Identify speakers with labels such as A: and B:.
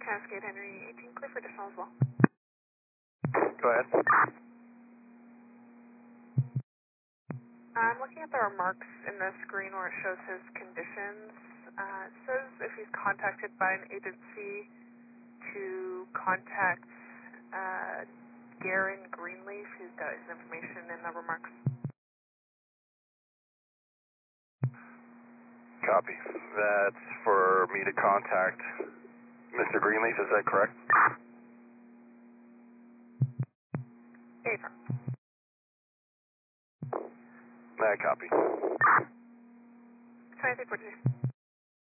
A: Cascade Henry 18, clear for additional as well.
B: Go ahead.
A: I'm looking at the remarks in the screen where it shows his conditions. It says if he's contacted by an agency to contact Garen Greenleaf, who's got his information in the remarks.
B: Copy. That's for me to contact Mr. Greenleaf, is that correct?
A: Ava.
B: That copy.
A: 2342.